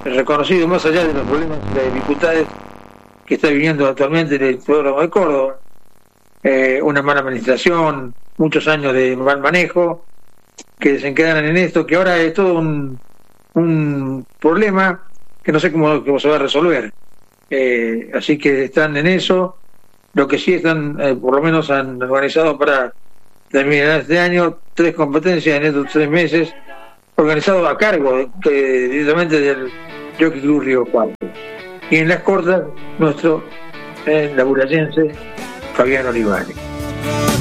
reconocido más allá de los problemas y las dificultades que está viviendo actualmente el hipódromo de Córdoba. Una mala administración, muchos años de mal manejo, que desencadenan en esto, que ahora es todo un problema que no sé cómo se va a resolver. Así que están en eso. Lo que sí están, por lo menos han organizado para terminar este año 3 competencias en estos 3 meses, organizado a cargo directamente del Jockey Club Río Cuarto. Y en las cortas, nuestro laburayense Fabián Olivares.